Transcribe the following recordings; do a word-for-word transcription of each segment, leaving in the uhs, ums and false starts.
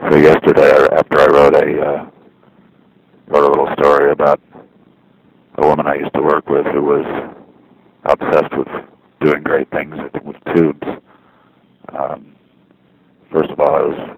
So yesterday, after I wrote a uh, wrote a little story about a woman I used to work with who was obsessed with doing great things, I think, with tubes. Um, first of all, I was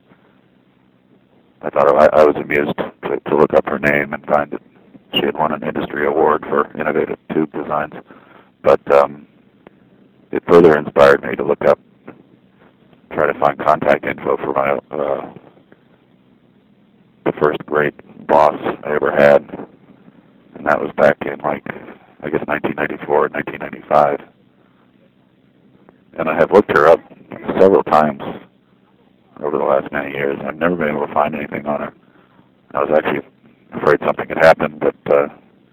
I thought I, I was amused to, to look up her name and find that she had won an industry award for innovative tube designs. But um, it further inspired me to look up, try to find contact info for my uh, the first great boss I ever had, and that was back in like I guess nineteen ninety-four, nineteen ninety-five. And I have looked her up several times over the last many years. I've never been able to find anything on her. I was actually afraid something had happened, but uh,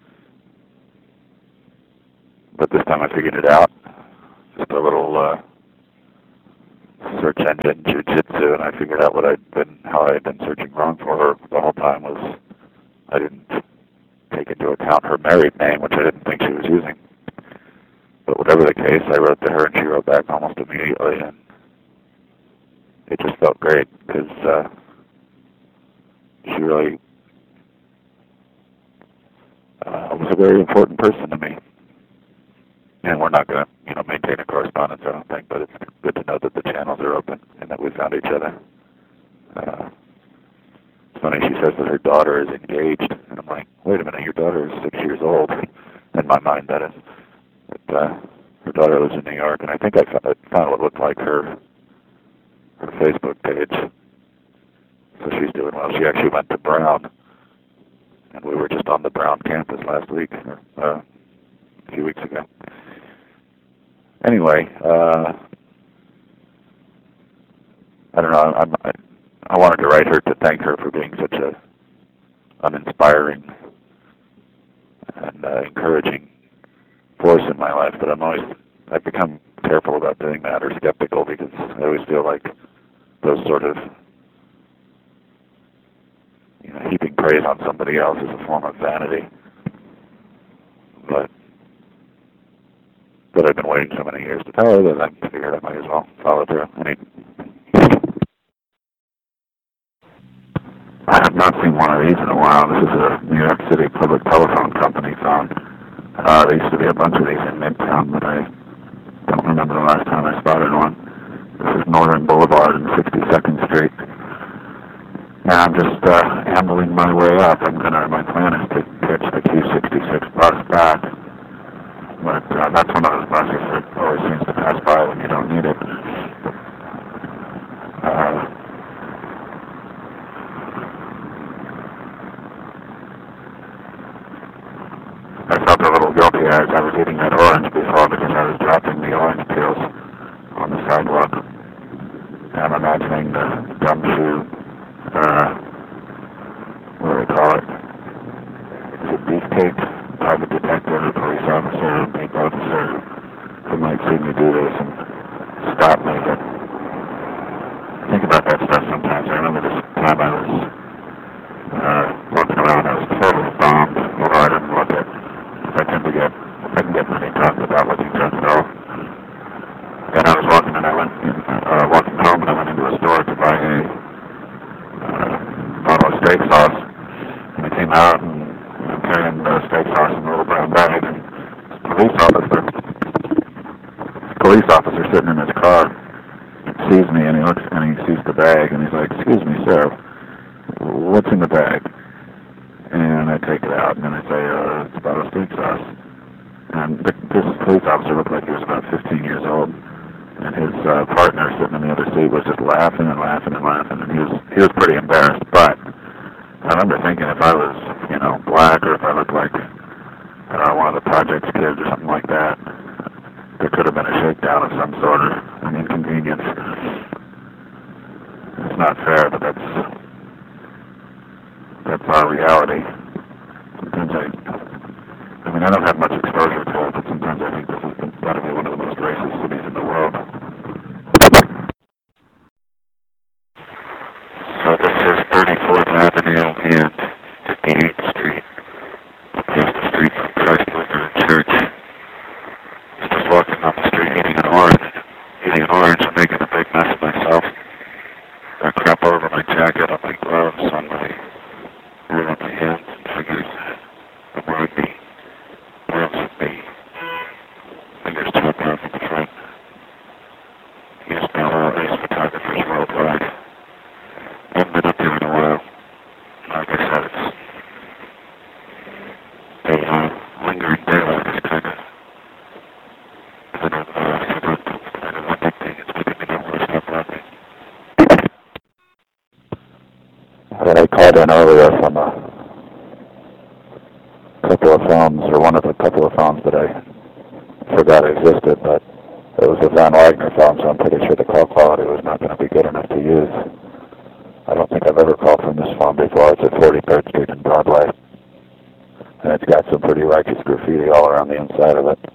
but this time I figured it out. Just a little uh, search engine jujitsu, and I figured out what I'd been, how I had been searching wrong for her the whole time was I didn't take into account her married name, which I didn't think she was using. But whatever the case, I wrote to her, and she wrote back almost immediately, and it just felt great because uh, she really uh, was a very important person to me. And we're not going to, you know, maintain a correspondence, I don't think, but it's good to know that the channels are open and that we found each other. Uh, it's funny, she says that her daughter is engaged, and I'm like, wait a minute, your daughter is six years old. In my mind, that is. But uh, her daughter lives in New York, and I think I found what looked like her her Facebook page. So she's doing well. She actually went to Brown, and we were just on the Brown campus last week, or uh, a few weeks ago. Anyway, uh, I don't know. I'm, I, I wanted to write her to thank her for being such a uninspiring and uh, encouraging force in my life. But I'm always I've become careful about doing that, or skeptical, because I always feel like those sort of, you know, heaping praise on somebody else is a form of vanity. But But I've been waiting so many years to tell her that I figured I might as well follow through. I mean, I have not seen one of these in a while. This is a New York City public telephone company phone. Uh, there used to be a bunch of these in Midtown, but I don't remember the last time I spotted one. This is Northern Boulevard and sixty-second Street. And I'm just uh, ambling my way up. I'm gonna. My plan is to catch the Q sixty-six bus back. But uh, that's one of those buses that always seems to pass by when you don't need it. Uh, I felt a little guilty as I was eating that orange before, because I was dropping the orange peels on the sidewalk. And I'm imagining the gumshoe, uh, what do they call it? Is it beefcake? Private detective, a police officer, a bank officer who might see me do this and stop me. But I think about that stuff sometimes. I remember this time I was uh, walking around. I was totally bombed, although I didn't look at. I tend to get, I can get many talks about looking drunk at all. And I was walking, and I went in, uh, walking home, and I went into a store to buy a uh, bottle of steak sauce, and I came out and I'm carrying uh, steak sauce in a little brown bag, and this police officer, police officer sitting in his car, sees me, and he looks, and he sees the bag, and he's like, "Excuse me, sir, what's in the bag?" And I take it out, and then I say, uh, "It's a bottle of steak sauce." And the, this police officer looked like he was about fifteen years old, and his uh, partner sitting in the other seat was just laughing and laughing and laughing, and he was he was pretty embarrassed, but I remember thinking, if I was, you know, black, or if I looked like uh, one of the Projects kids or something like that, there could have been a shakedown of some sort, or an inconvenience. It's not fair, but that's that's our reality. Sometimes I, I mean, I don't have much exposure to it, but sometimes I think this has got to be one of the most racist cities in the world. So this is thirty-fourth Avenue and fifty-eighth Street, across the street from Christ Lutheran Church. I was just walking up the street eating an orange, eating an orange and making a big mess of myself. I crap all over my jacket, on my gloves, on my, around my hands and fingers, around me, around me. And there's two of them in the front. Yes, now all ace photographers worldwide. I haven't been up there in a while. Like I said, it's the uh, lingering daylight is kind of, I don't know, I forgot it's kind of one big thing. It's making me not want to stop laughing. I called in earlier from a couple of phones, or one of a couple of phones that I forgot existed, but it was a Van Wagner phone, so I'm pretty sure the call quality was not going to be good enough to use. I don't think I've ever called from this phone before. It's at forty-third Street and Broadway. And it's got some pretty righteous graffiti all around the inside of it.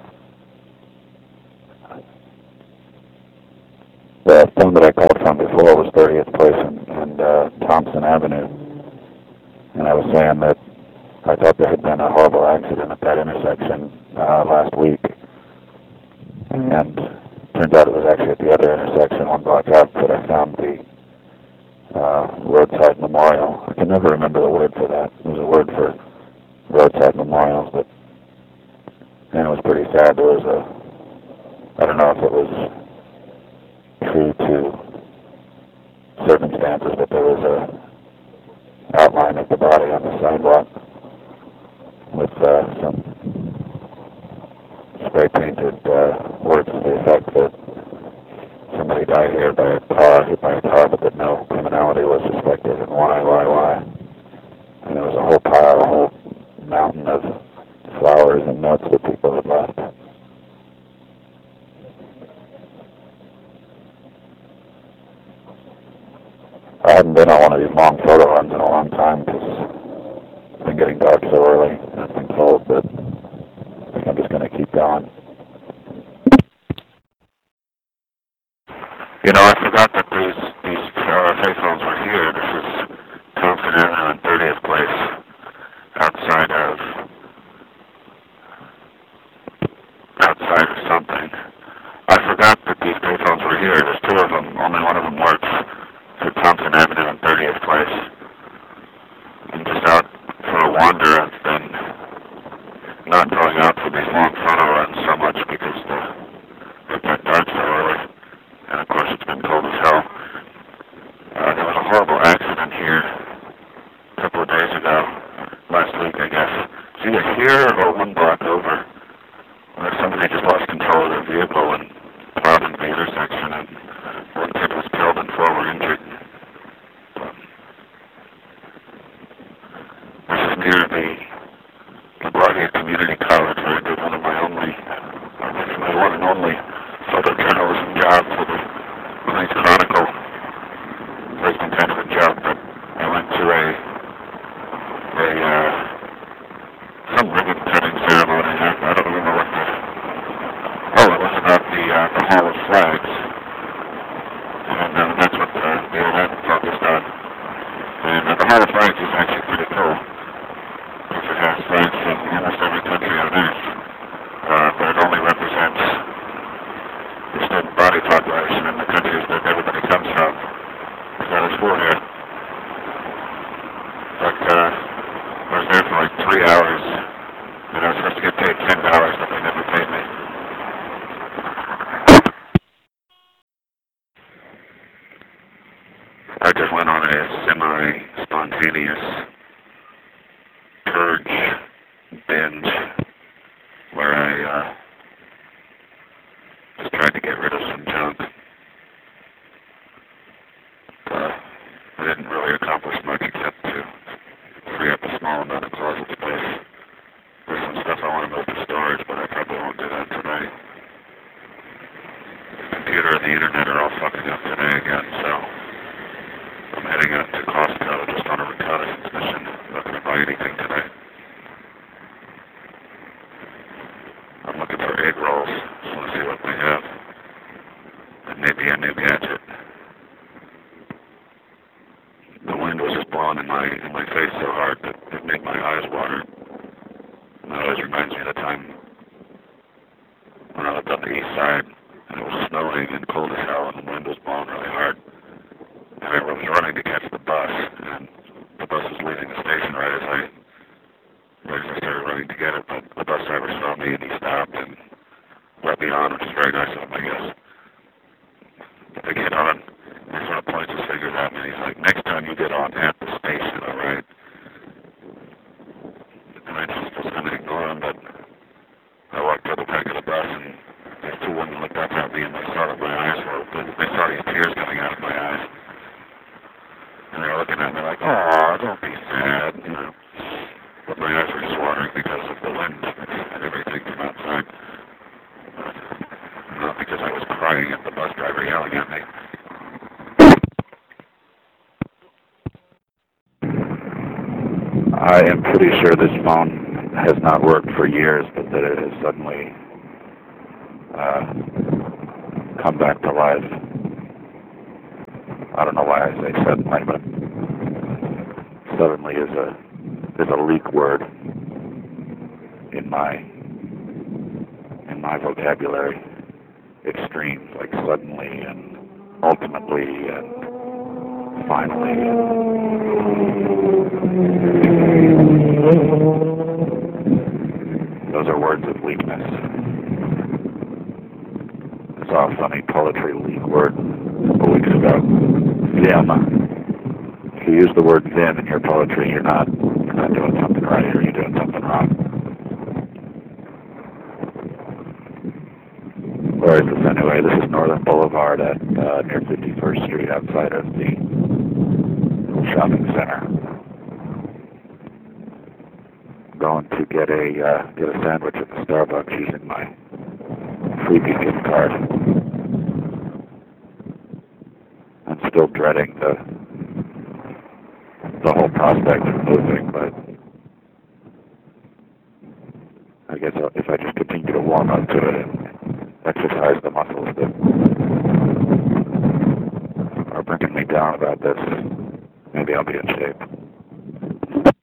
The phone that I called from before was thirtieth Place and, and uh, Thompson Avenue. And I was saying that I thought there had been a horrible accident at that intersection uh, last week. And turns out it was actually at the other intersection, one block out, that I found the uh, roadside memorial. I can never remember the word for that. There's a word for roadside memorials, but and it was pretty sad. There was a, I don't know if it was true to circumstances, but there was a outline of the body on the sidewalk with uh, some spray painted uh, words to the effect that somebody died here by a car, hit by a car, but that no criminality was suspected, and why, why, why. And there was a whole pile, a whole mountain of flowers and notes that people had left. I haven't been on one of these long photo runs in a long time because it's been getting dark so early and it's been cold, but I think I'm just going to keep going. You know, I forgot that these these uh, payphones were here. This is Thompson Avenue and thirtieth Place, outside of outside of something. I forgot that these payphones were here. There's two of them. Only one of them works at Thompson Avenue and thirtieth Place. I'm just out for a wander. I've been not going out for these long photo runs so much because the it got dark so early. And of course it's been cold as hell. Uh, there was a horrible accident here a couple of days ago, last week I guess. It's either here or one block over, where somebody just lost control of their vehicle and plowed into the intersection, and one kid was killed and four were injured. But this is near the LaGuardia Community College, where I did one of my only, uh, my one and only photojournalism job for the Queens Chronicle. It's been kind of a joke, but I went to a, a uh, some ribbon cutting ceremony. I, I don't remember what the, oh, it was about the, uh, the Hall of Flags. And uh, that's what the, the event focused on. And uh, the Hall of Flags is actually pretty cool, because it has flags from almost every country on earth, uh, but it only represents the student body population in the countries that everybody comes from. So that is for here. But uh, I was there for like three hours, and I was supposed to get paid ten dollars, but they never paid me. I just went on a semi-spontaneous purge binge where I uh, just tried to get rid of some junk. Uh, I didn't really accomplish much except to free up a small amount of closet space. There's some stuff I want to move to storage, but I probably won't do that today. The computer and the internet are all fucking up today again, so I'm heading out to Costco just on a reconnaissance mission. I'm not going to buy anything today. I'm looking for egg rolls. Just want to see what they have. And maybe a new gadget. The wind was just blowing in my in my face so hard that it made my eyes water. And it always reminds me of the time when I lived on the east side and it was snowing and cold as hell and the wind was blowing really hard. And I was running to catch on at the station, all right? And I just was going to ignore them, but I walked to the back of the bus, and these two women looked up at me, and they saw that my eyes were, they saw these tears coming out of my eyes. And they were looking at me like, "Aw, don't be sad," you know. But my eyes were just watering because of the wind and everything from outside. Not because I was crying at the bus driver yelling at me. I am pretty sure this phone has not worked for years, but that it has suddenly uh, come back to life. I don't know why I say suddenly, but suddenly is a is a leak word in my in my vocabulary. Extremes like suddenly and ultimately and finally. Those are words of weakness. I saw a funny poetry leak word a couple weeks ago. Vim. If you use the word vim in your poetry, you're not you're not doing something right, or you're doing something wrong. Where is this anyway? This is Northern Boulevard at uh, near fifty-first Street, outside of the shopping center. Going to get a uh, get a sandwich at the Starbucks using my freebie gift card. I'm still dreading the the whole prospect of moving, but I guess I'll, if I just continue to warm up to it and exercise the muscles that are bringing me down about this, maybe I'll be in shape.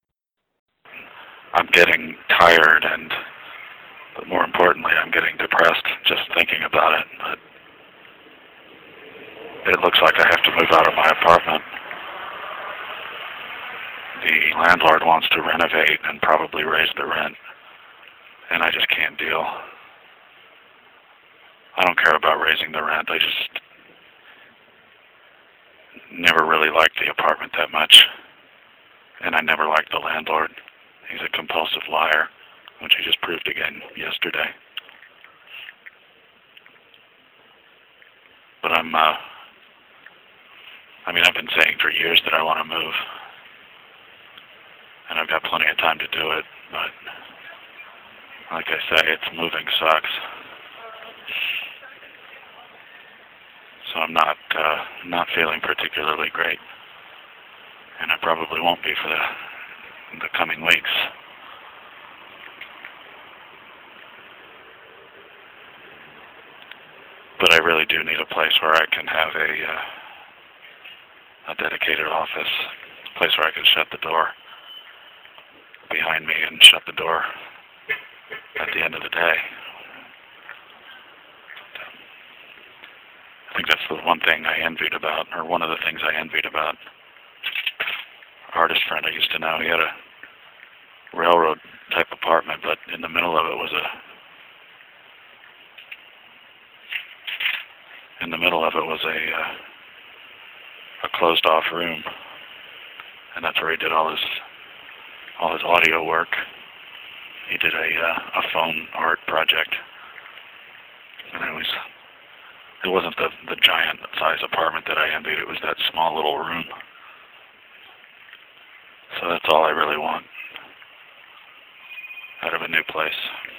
I'm getting tired, and but more importantly, I'm getting depressed just thinking about it. But it looks like I have to move out of my apartment. The landlord wants to renovate and probably raise the rent, and I just can't deal. I don't care about raising the rent. I just never really liked the apartment that much, and I never liked the landlord. He's a compulsive liar, which he just proved again yesterday. But I'm, uh, I mean, I've been saying for years that I want to move, and I've got plenty of time to do it, but like I say, it's moving sucks. So I'm not, uh, not feeling particularly great, and I probably won't be for the the coming weeks. But I really do need a place where I can have a uh, a dedicated office, a place where I can shut the door behind me and shut the door at the end of the day. I think that's the one thing I envied about, or one of the things I envied about artist friend I used to know. He had a railroad type apartment, but in the middle of it was a in the middle of it was a uh, a closed off room, and that's where he did all his all his audio work. He did a uh, a phone art project, and it was it wasn't the the giant size apartment that I envied. It was that small little room. So that's all I really want out of a new place.